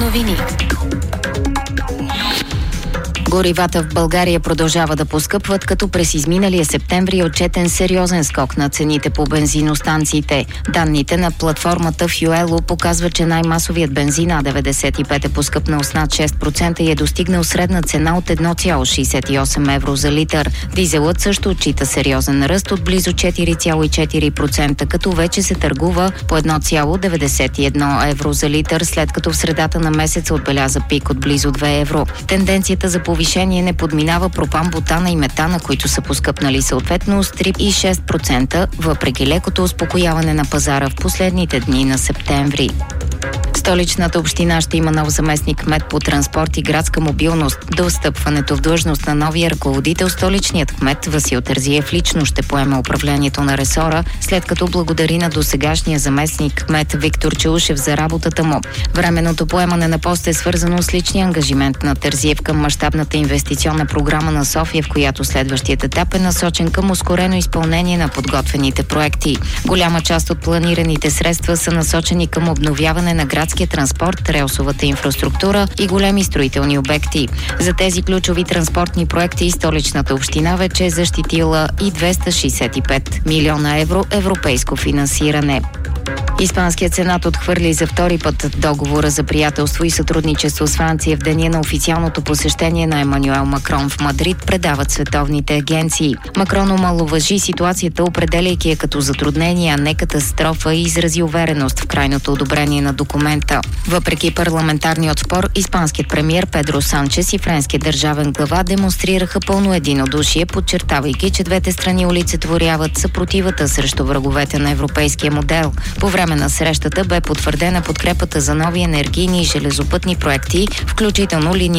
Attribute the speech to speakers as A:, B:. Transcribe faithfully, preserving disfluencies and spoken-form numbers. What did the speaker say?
A: новини. Горивата в България продължава да поскъпват, като през изминалия септември е отчетен сериозен скок на цените по бензиностанциите. Данните на платформата Fuelo показват, че най-масовият бензин А деветдесет и пет е поскъпнал с над шест процента и е достигнал средна цена от едно цяло шейсет и осем евро за литър. Дизелът също отчита сериозен ръст от близо четири цяло и четири процента, като вече се търгува по едно цяло деветдесет и едно евро за литър, след като в средата на месеца отбеляза пик от близо две евро. Тенденцията за повишение не подминава пропан, бутана и метана, които са поскъпнали съответно с три и шест процента, въпреки лекото успокояване на пазара в последните дни на септември. Столичната община ще има нов заместник-кмет по транспорт и градска мобилност. До встъпването в длъжност на новия ръководител, столичният кмет Васил Терзиев лично ще поеме управлението на ресора, след като благодари на досегашния заместник-кмет Виктор Чаушев за работата му. Временното поемане на пост е свързано с личния ангажимент на Терзиев към мащабната инвестиционна програма на София, в която следващият етап е насочен към ускорено изпълнение на подготвените проекти. Голяма част от планираните средства са насочени към обновяване на градския транспорт, релсовата инфраструктура и големи строителни обекти. За тези ключови транспортни проекти столичната община вече е защитила и двеста шейсет и пет милиона евро европейско финансиране. Испанският сенат отхвърли за втори път договора за приятелство и сътрудничество с Франция в деня на официалното посещение на Емануел Макрон в Мадрид, предават световните агенции. Макрон омаловажи ситуацията, определяйки я като затруднение, а не катастрофа, и изрази увереност в крайното одобрение на документа. Въпреки парламентарният спор, испанският премиер Педро Санчес и френският държавен глава демонстрираха пълно единодушие, подчертавайки, че двете страни олицетворяват съпротивата срещу враговете на европейския модел. По време на срещата бе потвърдена подкрепата за нови енергийни и железопътни проекти, включително линия